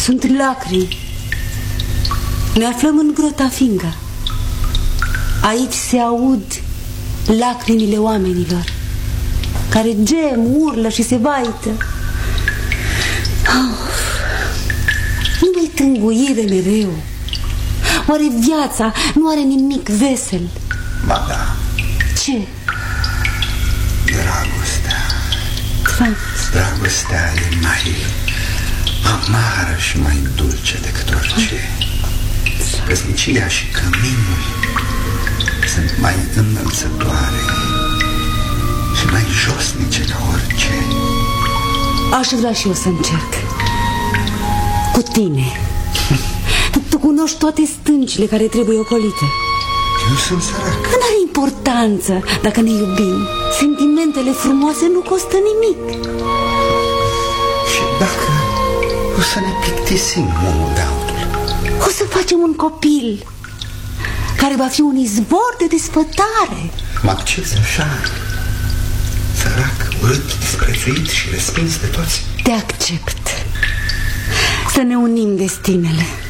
Sunt lacrimi. Ne aflăm în grota Finga. Aici se aud lacrimile oamenilor care gem, urlă și se vaită. Nu-i tânguire mereu. Oare viața nu are nimic vesel? Ba da. Ce? Dragostea e mai amară și mai dulce decât orice. Căsnicia și căminul sunt mai înălțătoare și mai josnice ca orice. Aș vrea și eu să încerc. Cu tine. Tu cunoști toate stâncile care trebuie ocolite. Eu sunt sărac. Nu are importanță dacă ne iubim. Sentimentele frumoase nu costă nimic. Și dacă o să ne plictisim unul de altul? O să facem un copil care va fi un izvor de desfătare. Mă accepți așa? Sărac, urât, disprețuit și respins de toți? Te accept. Să ne unim destinele.